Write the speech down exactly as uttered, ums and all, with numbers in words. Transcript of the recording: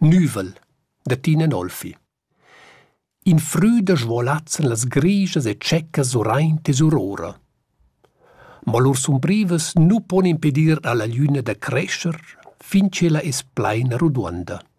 Nüvel, da Tina Nolfi. In früda svolazzan las grischas e ceccas suraint e surora. Ma lur sumbrivas nu pon impedir alla llüna da crescer fin che la es plaina ruduonda.